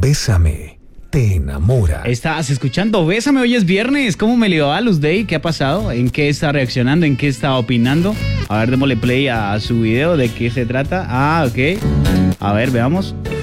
Bésame, te enamora. Estás escuchando Bésame, hoy es viernes. ¿Cómo me le va a Luz Day? ¿Qué ha pasado? ¿En qué está reaccionando? ¿En qué está opinando? A ver, démosle play a su video. ¿De qué se trata? Ah, ok. A ver, veamos.